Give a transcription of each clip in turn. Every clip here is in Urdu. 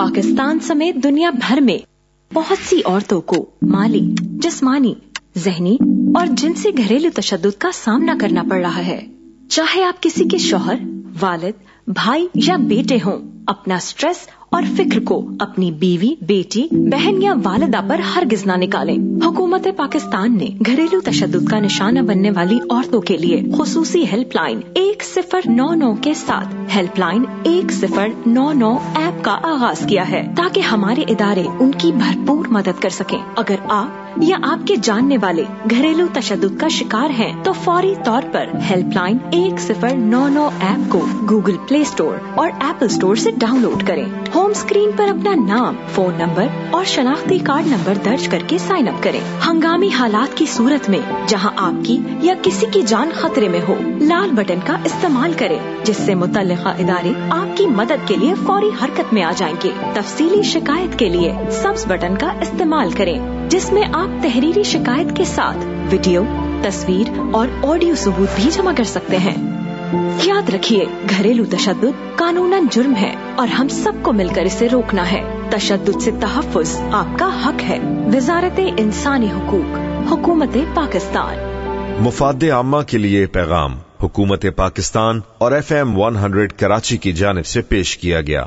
पाकिस्तान समेत दुनिया भर में बहुत सी औरतों को माली, जिस्मानी, ज़हनी और जिनसी घरेलू तशद्दुद का सामना करना पड़ रहा है। चाहे आप किसी के शौहर, वालिद, भाई या बेटे हों, अपना स्ट्रेस और फिक्र को अपनी बीवी, बेटी, बहन या वालिदा पर हरगिज ना निकालें। हुकूमत पाकिस्तान ने घरेलू तशद्दुद का निशाना बनने वाली औरतों के लिए खुसूसी हेल्पलाइन 1099 के साथ हेल्पलाइन 1099 ऐप का आगाज किया है, ताकि हमारे इदारे उनकी भरपूर मदद कर सकें। अगर आप या आपके जानने वाले घरेलू तशद्दुद का शिकार हैं, तो फौरी तौर पर हेल्पलाइन 1099 ऐप को गूगल प्ले स्टोर और एप्पल स्टोर से डाउनलोड करें। होम स्क्रीन पर अपना नाम, फोन नंबर और शनाख्ती कार्ड नंबर दर्ज करके साइन अप करें। हंगामी हालात की सूरत में जहां आपकी या किसी की जान खतरे में हो, लाल बटन का इस्तेमाल करें, जिससे मुतल्लिका इदारे आपकी मदद के लिए फौरी हरकत में आ जाएंगे। तफसीली शिकायत के लिए सब्ज बटन का इस्तेमाल करें, जिसमें आप तहरीरी शिकायत के साथ वीडियो, तस्वीर और ऑडियो सबूत भी जमा कर सकते हैं। याद रखिए, घरेलू तशद्दुद कानूनन जुर्म है और हम सबको मिलकर इसे रोकना है। तशद्दुद से तहफ़्फ़ुज़ आपका हक है। वज़ारत इंसानी हुकूक, हुकूमत पाकिस्तान। मुफाद आम्मा के लिए पैगाम हुकूमत पाकिस्तान और FM 100 कराची की जानिब से पेश किया गया।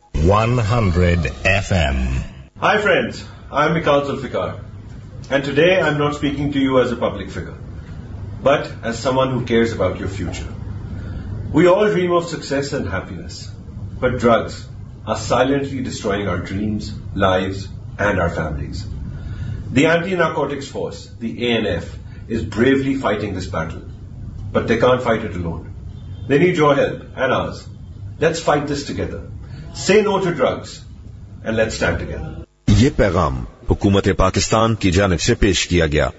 100 FM. Hi friends, I'm Mikal Zulfikar, and today I'm not speaking to you as a public figure, but as someone who cares about your future. We all dream of success and happiness, but drugs are silently destroying our dreams, lives, and our families. The Anti-Narcotics Force, the ANF, is bravely fighting this battle, but they can't fight it alone. They need your help and ours. Let's fight this together. Say no to drugs, and let's stand together. ये पैगाम हुकूमत पाकिस्तान की जानिब से पेश किया गया।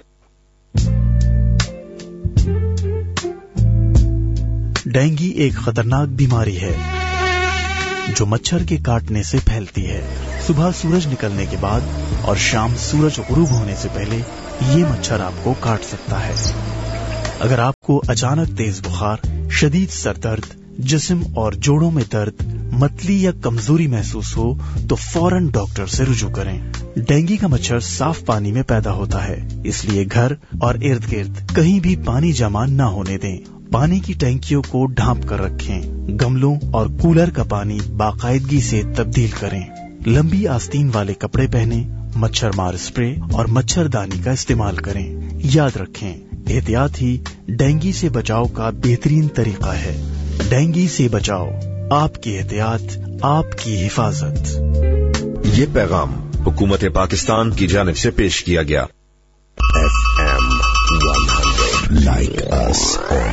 डेंगू एक खतरनाक बीमारी है जो मच्छर के काटने से फैलती है। सुबह सूरज निकलने के बाद और शाम सूरज गुरूब होने से पहले ये मच्छर आपको काट सकता है। अगर आपको अचानक तेज बुखार, शदीद सर दर्द, जिस्म और जोड़ों में दर्द, मतली या कमजोरी महसूस हो तो फौरन डॉक्टर से रुजू करें। डेंगू का मच्छर साफ पानी में पैदा होता है, इसलिए घर और इर्द गिर्द कहीं भी पानी जमा न होने दें। पानी की टैंकियों को ढांप कर रखें। गमलों और कूलर का पानी बाकायदगी से तब्दील करें। लंबी आस्तीन वाले कपड़े पहने, मच्छर मार स्प्रे और मच्छरदानी का इस्तेमाल करें। याद रखें, एहतियात ही डेंगू से बचाव का बेहतरीन तरीका है। डेंगू से बचाओ, आपकी एहतियात, आपकी हिफाजत। ये पैगाम हुकूमत पाकिस्तान की जानिब से पेश किया गया। FM 100. Like us on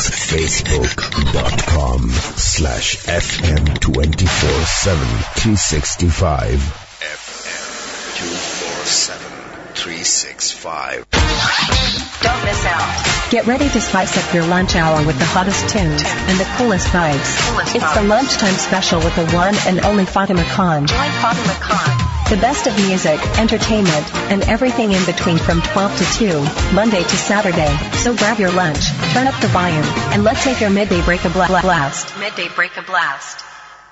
Facebook.com/FM247 365. FM247 365. Don't miss out. Get ready to spice up your lunch hour with the hottest tunes and the coolest vibes. It's the lunchtime special with the one and only Fatima Khan. Join Fatima Khan. The best of music, entertainment, and everything in between from 12 to 2, Monday to Saturday. So grab your lunch, turn up the volume, and let's take your midday break a blast. Midday break a blast.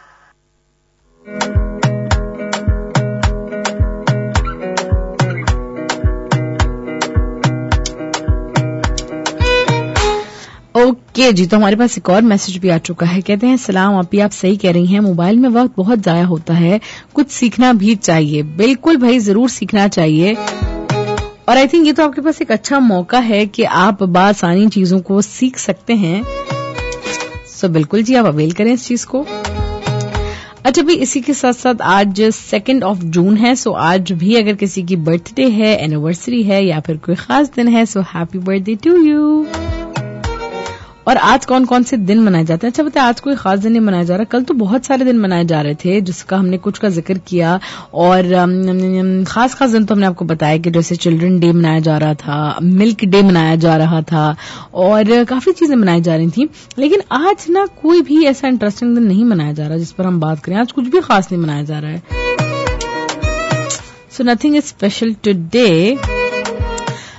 Okay जी, तो हमारे पास एक और मैसेज भी आ चुका है। कहते हैं सलाम आपी, आप सही कह रही हैं, मोबाइल में वक्त बहुत जाया होता है, कुछ सीखना भी चाहिए। बिल्कुल भाई, जरूर सीखना चाहिए। और आई थिंक ये तो आपके पास एक अच्छा मौका है कि आप बासानी चीजों को सीख सकते हैं। सो बिल्कुल जी, आप अवेल करें इस चीज को। अच्छा भी इसी के साथ साथ आज 2 जून है, सो आज भी अगर किसी की बर्थडे है, एनिवर्सरी है या फिर कोई खास दिन है, so happy birthday to you. और आज कौन कौन से दिन मनाए जाते हैं? अच्छा बताए, आज कोई खास दिन नहीं मनाया जा रहा। कल तो बहुत सारे दिन मनाए जा रहे थे, जिसका हमने कुछ का जिक्र किया। और खास खास दिन तो हमने आपको बताया कि जैसे चिल्ड्रन डे मनाया जा रहा था, मिल्क डे मनाया जा रहा था और काफी चीजें मनाई जा रही थी। लेकिन आज ना कोई भी ऐसा इंटरेस्टिंग दिन नहीं मनाया जा रहा जिस पर हम बात करें। आज कुछ भी खास नहीं मनाया जा रहा है। So nothing is special today.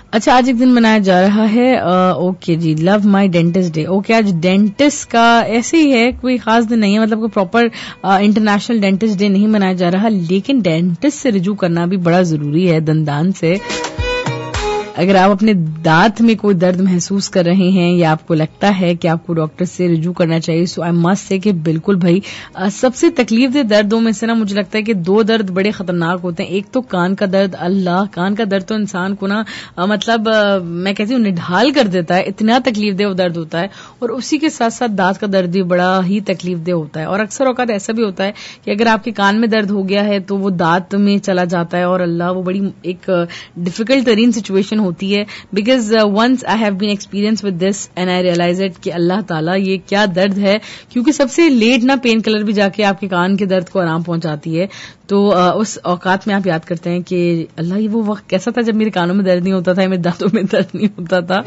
اچھا آج ایک دن منایا جا رہا ہے اوکے جی لو مائی ڈینٹسٹ ڈے. اوکے آج ڈینٹسٹ کا ایسے ہی ہے, کوئی خاص دن نہیں ہے, مطلب کوئی پراپر انٹرنیشنل ڈینٹسٹ ڈے نہیں منایا جا رہا, لیکن ڈینٹسٹ سے رجوع کرنا بھی بڑا ضروری ہے, دندان سے. اگر آپ اپنے دانت میں کوئی درد محسوس کر رہے ہیں یا آپ کو لگتا ہے کہ آپ کو ڈاکٹر سے رجوع کرنا چاہیے, سو آئی مسٹ سے کہ بالکل بھائی سب سے تکلیف دہ دردوں میں سے نا مجھے لگتا ہے کہ دو درد بڑے خطرناک ہوتے ہیں. ایک تو کان کا درد, اللہ کان کا درد تو انسان کو نا مطلب میں کہتی ہوں نڈھال کر دیتا ہے, اتنا تکلیف دہ وہ درد ہوتا ہے. اور اسی کے ساتھ ساتھ دانت کا درد بھی بڑا ہی تکلیف دہ ہوتا ہے. اور اکثر اوقات ایسا بھی ہوتا ہے کہ اگر آپ کے کان میں درد ہو گیا ہے تو وہ دانت میں چلا جاتا ہے, اور اللہ وہ بڑی ایک ڈیفیکلٹ ترین سچویشن ہوتی ہے. Because once I have been experience with this and I realise it کہ اللہ تعالیٰ یہ کیا درد ہے, کیونکہ سب سے لیٹ نا پین کلر بھی جا کے آپ کے کان کے درد کو آرام پہنچاتی ہے. تو اس اوقات میں آپ یاد کرتے ہیں کہ اللہ یہ وہ وقت کیسا تھا جب میرے کانوں میں درد نہیں ہوتا تھا, میرے دانتوں میں درد نہیں ہوتا تھا.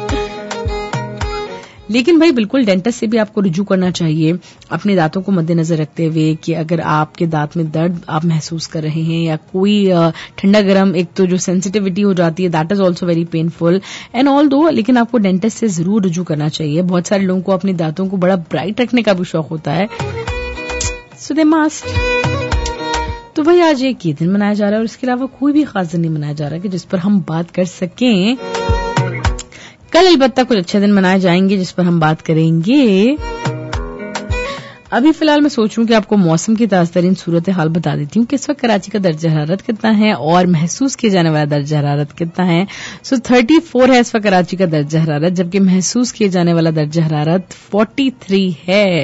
لیکن بھائی بالکل ڈینٹسٹ سے بھی آپ کو رجوع کرنا چاہیے اپنے دانتوں کو مد نظر رکھتے ہوئے کہ اگر آپ کے دانت میں درد آپ محسوس کر رہے ہیں یا کوئی ٹھنڈا گرم ایک تو جو سینسٹیوٹی ہو جاتی ہے that is also very painful and all دو, لیکن آپ کو ڈینٹسٹ سے ضرور رجوع کرنا چاہیے. بہت سارے لوگوں کو اپنے دانتوں کو بڑا برائٹ رکھنے کا بھی شوق ہوتا ہے, سو دے مسٹ. تو بھائی آج ایک یہ دن منایا جا رہا ہے اور اس کے علاوہ کوئی بھی خاص دن نہیں منایا جا رہا کہ جس پر ہم بات کر سکیں. کل البتہ کچھ اچھے دن منائے جائیں گے جس پر ہم بات کریں گے. ابھی فی الحال میں سوچ رہا ہوں کہ آپ کو موسم کی تازہ ترین صورتحال بتا دیتی ہوں کہ اس وقت کراچی کا درجہ حرارت کتنا ہے اور محسوس کیے جانے والا درجہ حرارت کتنا ہے. سو 34 ہے اس وقت کراچی کا درجہ حرارت, جبکہ محسوس کیے جانے والا درجہ حرارت 43 ہے.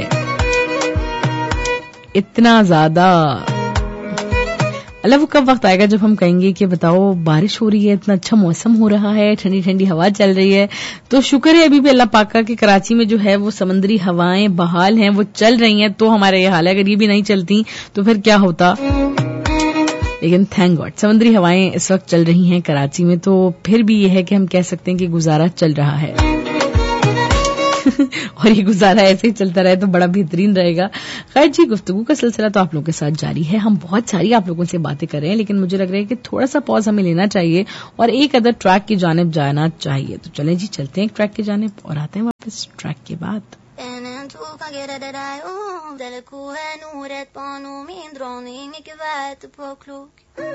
اتنا زیادہ. اللہ وہ کب وقت آئے گا جب ہم کہیں گے کہ بتاؤ بارش ہو رہی ہے, اتنا اچھا موسم ہو رہا ہے, ٹھنڈی ٹھنڈی ہوا چل رہی ہے. تو شکر ہے ابھی بھی اللہ پاک کا کہ کراچی میں جو ہے وہ سمندری ہوائیں بحال ہیں, وہ چل رہی ہیں, تو ہمارا یہ حال ہے. اگر یہ بھی نہیں چلتی تو پھر کیا ہوتا. لیکن تھینک گاڈ سمندری ہوائیں اس وقت چل رہی ہیں کراچی میں, تو پھر بھی یہ ہے کہ ہم کہہ سکتے ہیں کہ گزارا چل رہا ہے. اور یہ گزارا ایسے ہی چلتا رہے تو بڑا بہترین رہے گا. خیر جی, گفتگو کا سلسلہ تو آپ لوگوں کے ساتھ جاری ہے. ہم بہت ساری آپ لوگوں سے باتیں کر رہے ہیں, لیکن مجھے لگ رہا ہے کہ تھوڑا سا پاز ہمیں لینا چاہیے اور ایک ادر ٹریک کی جانب جانا چاہیے. تو چلیں جی چلتے ہیں ایک ٹریک کی جانب اور آتے ہیں واپس ٹریک کے بعد.